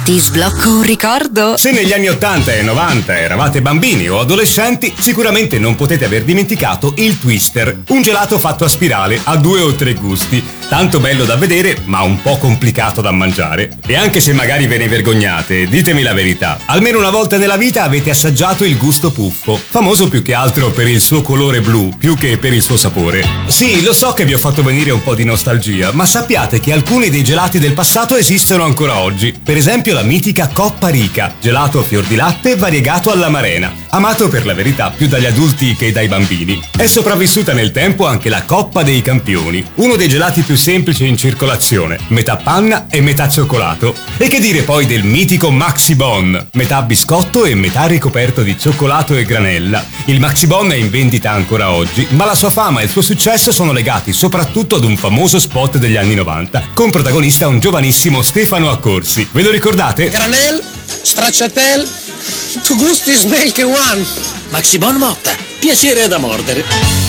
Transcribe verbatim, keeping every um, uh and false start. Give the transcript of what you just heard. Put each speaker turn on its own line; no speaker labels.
Ti sblocco un ricordo?
Se negli anni ottanta e novanta eravate bambini o adolescenti, sicuramente non potete aver dimenticato il Twister, un gelato fatto a spirale a due o tre gusti, tanto bello da vedere ma un po' complicato da mangiare. E anche se magari ve ne vergognate, ditemi la verità, almeno una volta nella vita avete assaggiato il gusto puffo, famoso più che altro per il suo colore blu, più che per il suo sapore. Sì, lo so che vi ho fatto venire un po' di nostalgia, ma sappiate che alcuni dei gelati del passato esistono ancora oggi. Per esempio la mitica Coppa Rica, gelato a fior di latte variegato all'amarena, amato per la verità più dagli adulti che dai bambini. È sopravvissuta nel tempo anche la Coppa dei Campioni, uno dei gelati più semplici in circolazione, metà panna e metà cioccolato. E che dire poi del mitico Maxi Bon, metà biscotto e metà ricoperto di cioccolato e granella. Il Maxi Bon è in vendita ancora oggi, ma la sua fama e il suo successo sono legati soprattutto ad un famoso spot degli anni novanta, con protagonista un giovanissimo Stefano Accorsi. Ve lo ricordate?
Granel, stracciatel, tu gusti snake one.
Maxi Bon Motta, piacere da mordere.